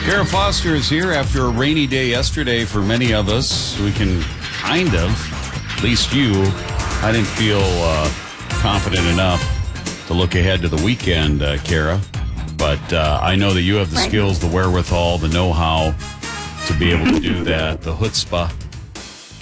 Kara Foster is here after a rainy day yesterday for many of us. We can kind of, at least you, I didn't feel confident enough to look ahead to the weekend, Kara. But I know that you have the skills, the wherewithal, the know-how to be able to do that, the chutzpah